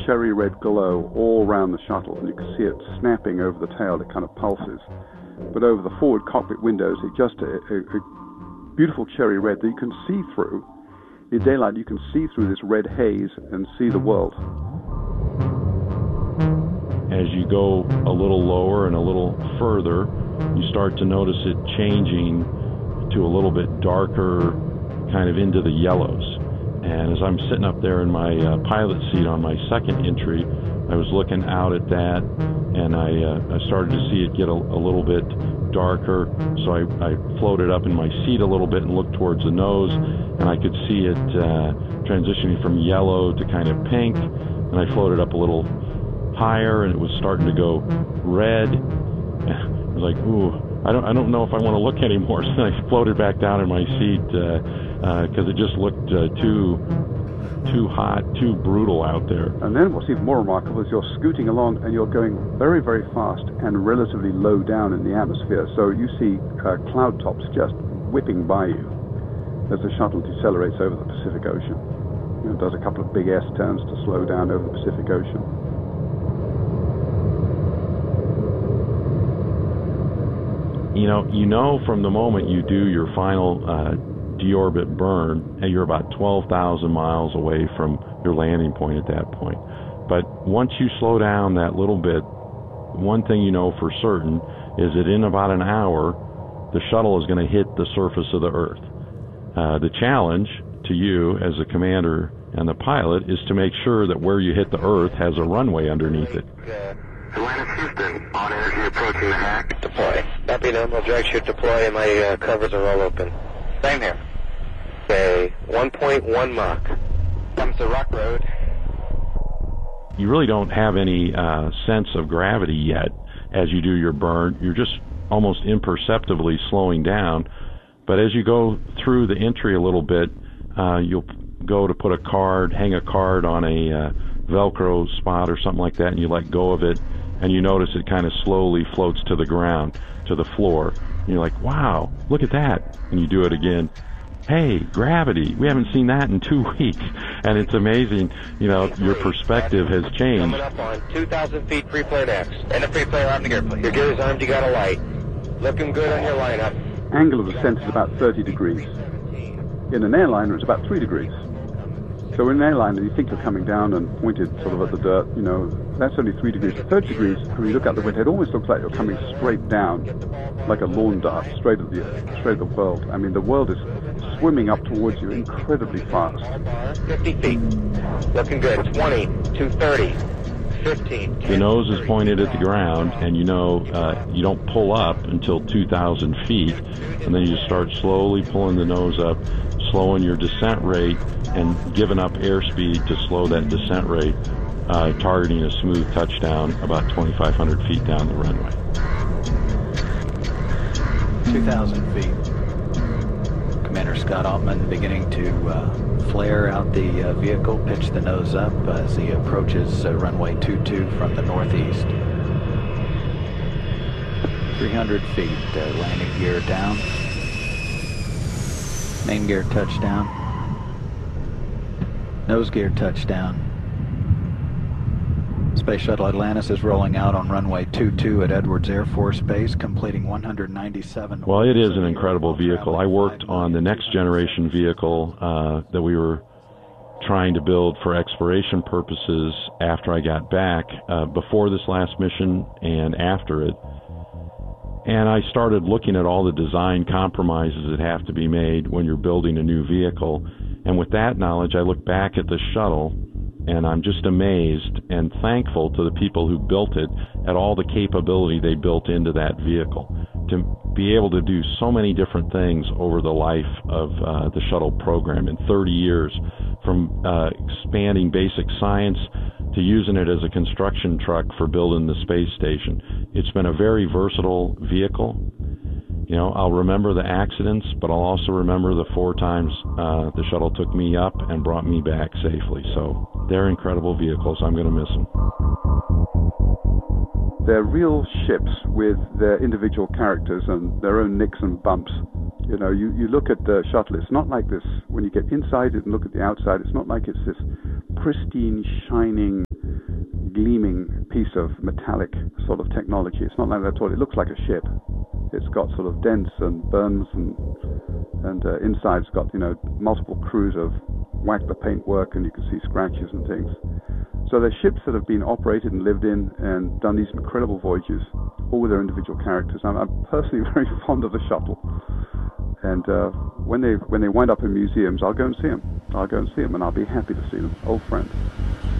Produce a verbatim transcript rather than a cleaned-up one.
cherry red glow all around the shuttle, and you can see it snapping over the tail. It kind of pulses. But over the forward cockpit windows, it's just a, a, a beautiful cherry red that you can see through. In daylight, you can see through this red haze and see the world. As you go a little lower and a little further, you start to notice it changing to a little bit darker, kind of into the yellows. And as I'm sitting up there in my uh, pilot seat on my second entry, I was looking out at that, and I, uh, I started to see it get a, a little bit darker. So I, I floated up in my seat a little bit and looked towards the nose, and I could see it uh, transitioning from yellow to kind of pink. And I floated up a little higher, and it was starting to go red. I was like, ooh, I don't, I don't know if I want to look anymore. So I floated back down in my seat because uh, uh, it just looked uh, too, too hot, too brutal out there. And then what's even more remarkable is you're scooting along and you're going very, very fast and relatively low down in the atmosphere. So you see uh, cloud tops just whipping by you as the shuttle decelerates over the Pacific Ocean. You know, it does a couple of big S turns to slow down over the Pacific Ocean. You know, you know from the moment you do your final uh, deorbit burn, and you're about twelve thousand miles away from your landing point at that point. But once you slow down that little bit, one thing you know for certain is that in about an hour, the shuttle is going to hit the surface of the Earth. Uh, the challenge to you as the commander and the pilot is to make sure that where you hit the Earth has a runway underneath it. Atlantis Houston, on energy approaching the hack. Deploy. Copy, no, we'll direct shoot deploy, and my uh, covers are all open. Same here. Okay, one point one Mach. Comes to Rock Road. You really don't have any uh, sense of gravity yet as you do your burn. You're just almost imperceptibly slowing down. But as you go through the entry a little bit, uh, you'll go to put a card, hang a card on a uh, Velcro spot or something like that, and you let go of it, and you notice it kind of slowly floats to the ground, to the floor. And you're like, wow, look at that. And you do it again. Hey, gravity, we haven't seen that in two weeks. And it's amazing, you know, your perspective has changed. Coming up on two thousand feet, pre-plane X. And the pre-plane arm to gear, please. Your gear is armed, you got a light. Looking good on your lineup. Angle of descent is about thirty degrees. In an airliner, it's about three degrees. So in an airliner, you think you're coming down and pointed sort of at the dirt, you know, that's only three degrees. At thirty degrees, when you look out the window, it almost looks like you're coming straight down, like a lawn dart, straight at the, straight at the world. I mean, the world is swimming up towards you incredibly fast. fifty feet. Looking good. twenty, two thirty, fifteen. The nose is pointed at the ground, and you know uh, you don't pull up until two thousand feet, and then you start slowly pulling the nose up, slowing your descent rate, and giving up airspeed to slow that descent rate, uh, targeting a smooth touchdown about twenty-five hundred feet down the runway. two thousand feet. Commander Scott Altman beginning to uh, flare out the uh, vehicle, pitch the nose up as he approaches uh, runway two two from the northeast. three hundred feet, uh, landing gear down. Main gear touchdown. Nose gear touchdown. Space Shuttle Atlantis is rolling out on runway two two at Edwards Air Force Base, completing one hundred ninety-seven. Well, it is an incredible vehicle. I worked on the next generation vehicle uh, that we were trying to build for exploration purposes after I got back, uh, before this last mission and after it. And I started looking at all the design compromises that have to be made when you're building a new vehicle. And with that knowledge, I look back at the shuttle, and I'm just amazed and thankful to the people who built it at all the capability they built into that vehicle to be able to do so many different things over the life of uh, the shuttle program in thirty years, from uh, expanding basic science to using it as a construction truck for building the space station. It's been a very versatile vehicle. You know, I'll remember the accidents, but I'll also remember the four times uh, the shuttle took me up and brought me back safely. So they're incredible vehicles. I'm going to miss them. They're real ships with their individual characters and their own nicks and bumps. You know, you, you look at the shuttle, it's not like this, when you get inside it and look at the outside, it's not like it's this pristine, shining, gleaming piece of metallic sort of technology. It's not like that at all. It looks like a ship. It's got sort of dents and burns, and and uh, inside it's got, you know, multiple crews of whack the paint work, and you can see scratches and things. So they're ships that have been operated and lived in and done these incredible voyages, all with their individual characters. I'm, I'm personally very fond of the shuttle. And uh, when they when they wind up in museums, I'll go and see them. I'll go and see them, and I'll be happy to see them. Old friends.